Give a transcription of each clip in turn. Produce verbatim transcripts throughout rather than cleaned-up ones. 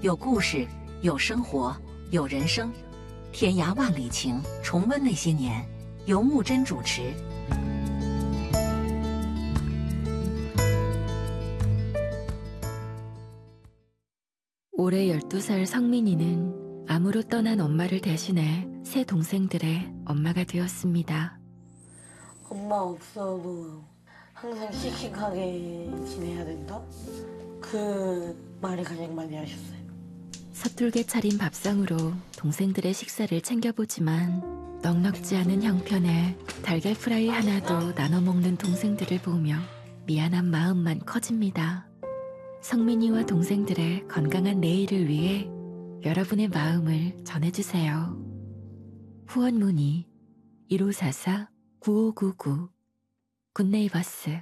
有故事，有生活，有人生。天涯万里情，重温那些年，由木真主持。 올해 열두 살 성민이는 암으로 떠난 엄마를 대신해 세 동생들의 엄마가 되었습니다. 엄마 없어도 항상 씩씩하게 지내야 된다? 그 말을 가장 많이 하셨어요. 서툴게 차린 밥상으로 동생들의 식사를 챙겨보지만 넉넉지 않은 형편에 달걀 프라이 하나도 나눠 먹는 동생들을 보며 미안한 마음만 커집니다. 성민이와 동생들의 건강한 내일을 위해 여러분의 마음을 전해주세요. 후원 문의 일오사사 구오구구 굿네이버스.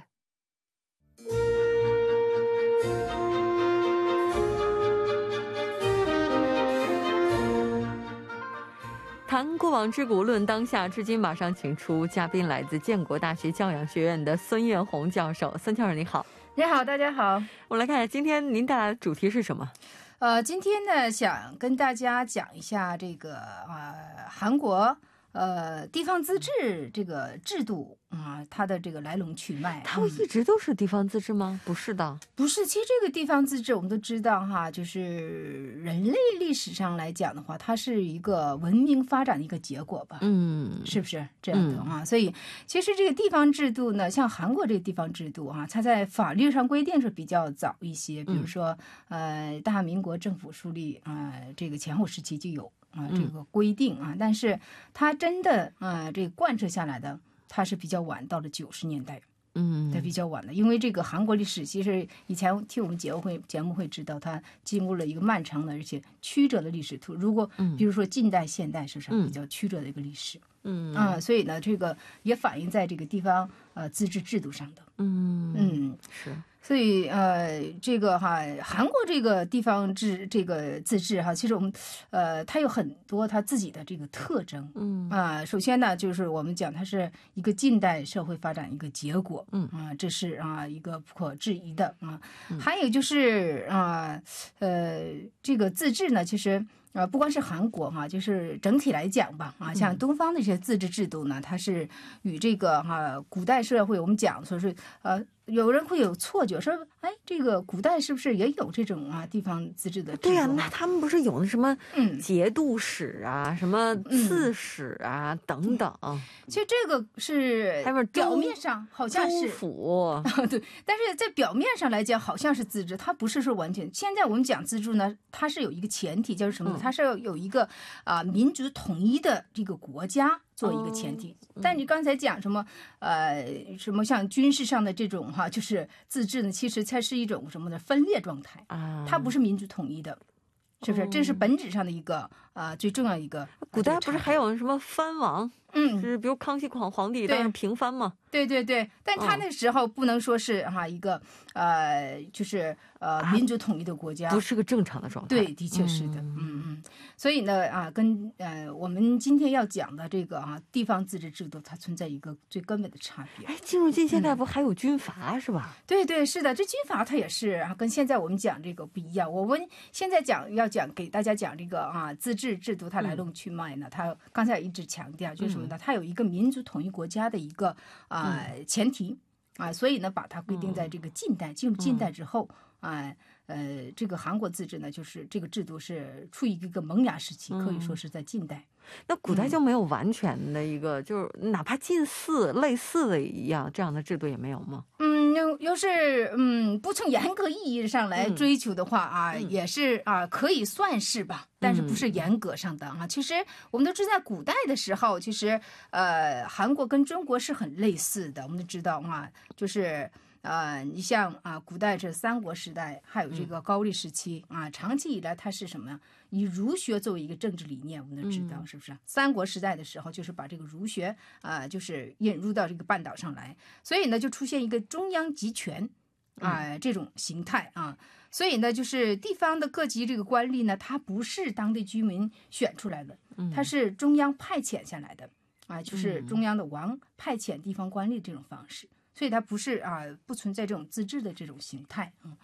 谈过往之古，论当下至今，马上请出嘉宾，来自建国大学教养学院的孙艳红教授。孙教授你好。 你好，大家好。 我们来看一下今天您带来的主题是什么？ 呃，今天呢，想跟大家讲一下这个呃韩国呃地方自治这个制度啊、呃，它的这个来龙去脉。 它一直都是地方自治吗？不是的， 不是。其实这个地方自治我们都知道哈，就是人类历史上来讲的话，它是一个文明发展的一个结果吧。嗯，是不是这样的啊？嗯、所以其实这个地方制度呢，像韩国这个地方制度啊，它在法律上规定是比较早一些，比如说、嗯、呃大民国政府树立啊、呃、这个前后时期就有啊、呃、这个规定啊，但是它真的啊、呃、这个贯彻下来的。 它是比较晚，到了九十年代，嗯，它比较晚的，因为这个韩国历史其实以前听我们节目会节目会知道，它经过了一个漫长的而且曲折的历史图。如果比如说近代、现代，是不是比较曲折的一个历史？嗯啊，所以呢，这个也反映在这个地方呃自治制度上的。嗯嗯，是。 所以呃，这个哈，韩国这个地方制这个自治哈，其实我们呃，它有很多它自己的这个特征。嗯啊、呃，首先呢，就是我们讲它是一个近代社会发展一个结果。嗯啊、呃，这是啊一个不可置疑的啊。嗯、还有就是啊 呃, 呃，这个自治呢，其实。 呃，不光是韩国哈、啊，就是整体来讲吧，啊，像东方的一些自治制度呢，它是与这个哈、啊、古代社会我们讲说是呃，有人会有错觉说，哎，这个古代是不是也有这种啊地方自治的制度？ 对呀、啊，那他们不是有那什么节度使啊、嗯、什么刺史啊、嗯、等等？ 其实这个是表面上好像是府， 对，但是在表面上来讲好像是自治，它不是说完全。现在我们讲自治呢，它是有一个前提，就是什么呢？ 它是要有一个啊、呃、民族统一的这个国家做一个前提，哦嗯、但你刚才讲什么呃什么像军事上的这种哈，就是自治呢，其实它是一种什么呢？分裂状态啊，它不是民族统一的，是不是？哦、这是本质上的一个啊、呃、最重要一个。 古代不是还有什么藩王？ 嗯，是比如康熙皇皇帝当时平藩嘛？对对对，但他那时候不能说是哈一个呃，就是呃民族统一的国家， 不是个正常的状态。 对，的确是的，嗯嗯。所以呢啊，跟呃我们今天要讲的这个啊地方自治制度，它存在一个最根本的差别。 哎，进入近现代不还有军阀是吧？ 对对是的，这军阀它也是啊，跟现在我们讲这个不一样。我们现在讲要讲给大家讲这个啊自治制度它来龙去脉呢，它刚才一直强调就是什么？ 它有一个民族统一国家的一个啊、呃、前提啊、呃，所以呢，把它规定在这个近代，进入近代之后啊，呃，这个韩国自治呢，就是这个制度是处于一个萌芽时期，可以说是在近代。 那古代就没有完全的一个，嗯、就是哪怕近似类似的一样这样的制度也没有吗？ 嗯，要要是嗯不从严格意义上来追求的话啊，嗯、也是啊可以算是吧，但是不是严格上的啊。嗯、其实我们都知道，在古代的时候，其实呃韩国跟中国是很类似的，我们都知道啊，就是。 呃，你像啊，古代这三国时代，还有这个高丽时期、嗯、啊，长期以来它是什么呀？以儒学作为一个政治理念，我们都知道、嗯、是不是？三国时代的时候，就是把这个儒学啊、呃，就是引入到这个半岛上来，所以呢，就出现一个中央集权啊、呃、这种形态啊。所以呢，就是地方的各级这个官吏呢，他不是当地居民选出来的，他是中央派遣下来的啊，就是中央的王派遣地方官吏这种方式。 所以它不是啊，不存在这种自治的这种形态啊，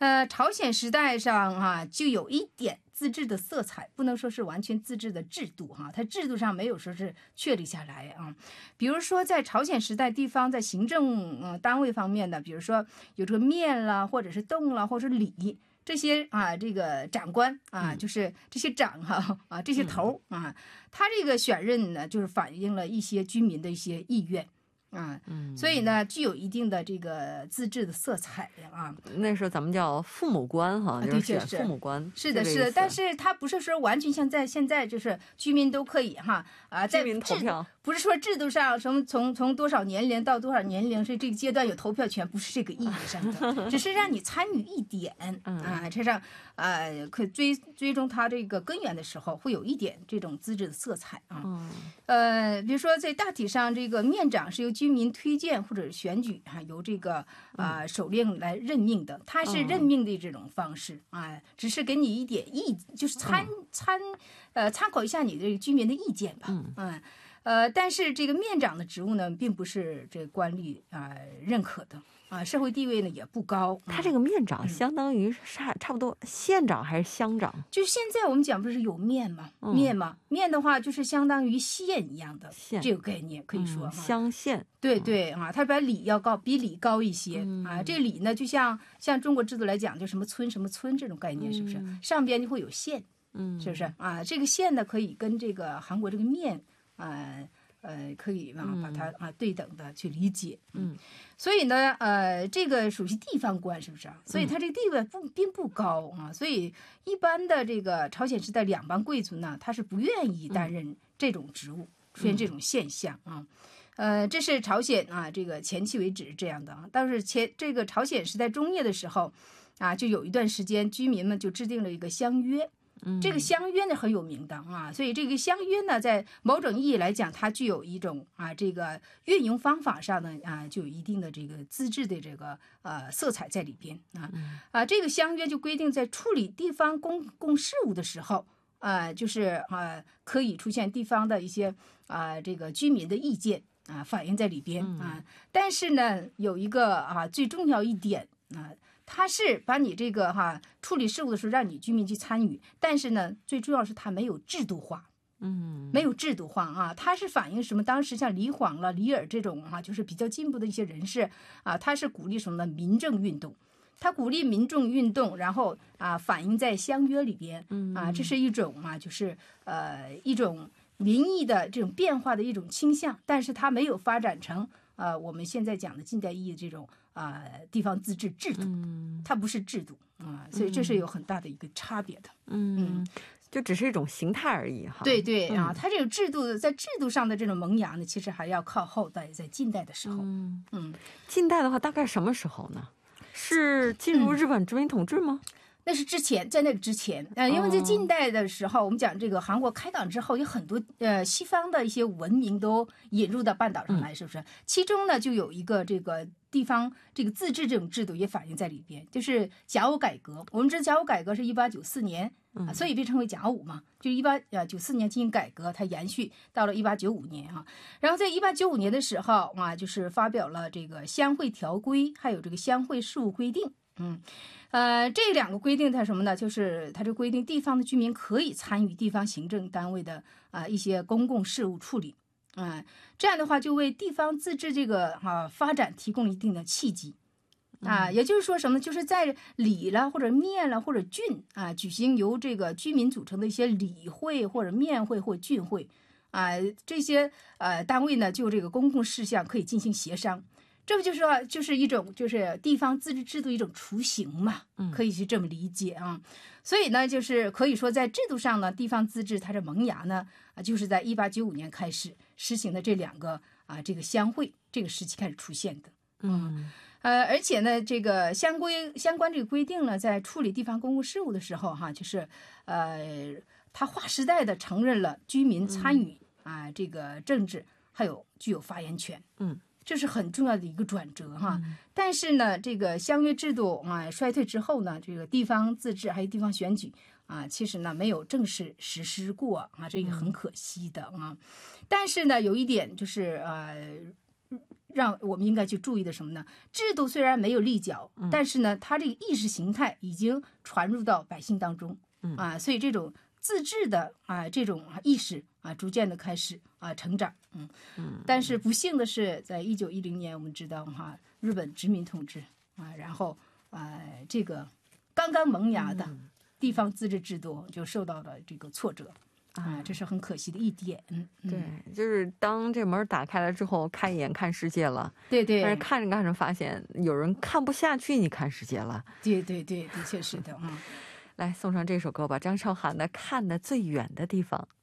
呃，朝鲜时代上啊，就有一点自治的色彩，不能说是完全自治的制度哈、啊，它制度上没有说是确立下来啊。比如说在朝鲜时代，地方在行政呃单位方面的，比如说有这个面啦，或者是洞啦，或者是里。这些啊，这个长官啊，就是这些长哈啊，这些头啊，他这个选任呢，就是反映了一些居民的一些意愿。啊，嗯，所以呢，具有一定的这个自治的色彩啊。 那时候咱们叫父母官哈，就是选父母官， 是的，是的。但是它不是说完全像在现在，就是居民都可以哈啊，在居民投票， 不是说制度上什么从从多少年龄到多少年龄是这个阶段有投票权，不是这个意义上的，只是让你参与一点啊，这上呃可追追踪它这个根源的时候，会有一点这种自治的色彩啊。嗯、呃，比如说在大体上，这个面长是由居民推荐或者选举哈、啊，由这个啊、呃、首领来任命的，他是任命的这种方式啊，只是给你一点意，就是参参呃参考一下你这个居民的意见吧，嗯。嗯呃，但是这个面长的职务呢，并不是这个官吏啊、呃、认可的啊，社会地位呢也不高。 他这个面长相当于差差不多县长还是乡长？ 就现在我们讲不是有面嘛，嗯、面嘛，面的话就是相当于县一样的这个概念，可以说、嗯、 乡县。 对对啊，它比里要高，比里高一些、嗯、啊。这个里呢，就像像中国制度来讲，就什么村什么村这种概念，是不是？嗯、上边就会有县，嗯，是不是啊？这个县呢，可以跟这个韩国这个面。呃呃，可以啊，把它啊对等的去理解，嗯，所以呢，呃，这个属于地方官，是不是啊？所以它这个地位不并不高啊，所以一般的这个朝鲜时代两邦贵族呢，他是不愿意担任这种职务，出现这种现象啊，呃，这是朝鲜啊，这个前期为止是这样的啊，但是前这个朝鲜时代中叶的时候啊，就有一段时间，居民们就制定了一个乡约。这个乡约呢很有名的啊，所以这个乡约呢，在某种意义来讲，它具有一种啊，这个运营方法上呢啊，就有一定的这个资质的这个呃色彩在里边啊啊，这个乡约就规定，在处理地方公共事务的时候啊，就是啊，可以出现地方的一些啊这个居民的意见啊反映在里边啊，但是呢，有一个啊最重要一点啊。他是把你这个哈、啊、处理事务的时候让你居民去参与，但是呢，最重要是他没有制度化，嗯，没有制度化啊。他是反映什么？当时像李晃了、李尔这种啊，就是比较进步的一些人士啊，他是鼓励什么呢？民政运动，他鼓励民众运动，然后啊反映在乡约里边，啊，这是一种啊，就是呃一种民意的这种变化的一种倾向，但是它没有发展成呃我们现在讲的近代意义这种。啊、呃，地方自治制度，它不是制度啊、呃，所以这是有很大的一个差别的。 嗯，嗯就只是一种形态而已哈。 对对啊，它这个制度在制度上的这种萌芽呢，其实还要靠后代，在近代的时候。嗯嗯，近代的话，大概什么时候呢？是进入日本殖民统治吗？ 嗯那是之前，在那个之前，呃，因为在近代的时候，我们讲这个韩国开港之后，有很多呃西方的一些文明都引入到半岛上来，是不是？其中呢，就有一个这个地方这个自治这种制度也反映在里边，就是甲午改革。我们知道甲午改革是一八九四年啊，所以被称为甲午嘛，就一八呃九四年进行改革，它延续到了一八九五年啊。然后在一八九五年的时候啊，就是发表了这个乡会条规，还有这个乡会事务规定。嗯，呃，这两个规定它什么呢？就是它这规定地方的居民可以参与地方行政单位的啊、呃、一些公共事务处理，啊、呃，这样的话就为地方自治这个啊发展提供了一定的契机，啊，也就是说什么呢？就是在里了或者面了或者郡啊举行由这个居民组成的一些里会或者面会或郡会啊这些呃单位呢，就这个公共事项可以进行协商。这不就是说，就是一种就是地方自治制度一种雏形嘛，可以去这么理解啊。所以呢，就是可以说在制度上呢，地方自治它的萌芽呢啊，就是在一八九五年开始实行的这两个啊这个乡会这个时期开始出现的。嗯，呃，而且呢，这个相规相关这个规定呢，在处理地方公共事务的时候哈，就是呃，它划时代的承认了居民参与啊这个政治，还有具有发言权。嗯。这是很重要的一个转折哈，嗯、但是呢，这个乡约制度啊衰退之后呢，这个地方自治还有地方选举啊，其实呢没有正式实施过啊，这个很可惜的啊。但是呢，有一点就是呃， 让我们应该去注意的什么呢？制度虽然没有立脚，但是呢，它这个意识形态已经传入到百姓当中，啊，所以这种自治的啊这种意识啊，逐渐的开始啊成长，嗯嗯。但是不幸的是，在一九一零年，我们知道哈，日本殖民统治啊，然后啊这个刚刚萌芽的地方自治制度就受到了这个挫折。啊，这是很可惜的一点。嗯， 对，就是当这门打开了之后，开眼看世界了。 对对。 但是看着看着发现有人看不下去，你看世界了。 对对对，的确是的。嗯， 来送上这首歌吧，张韶涵的《看得最远的地方》。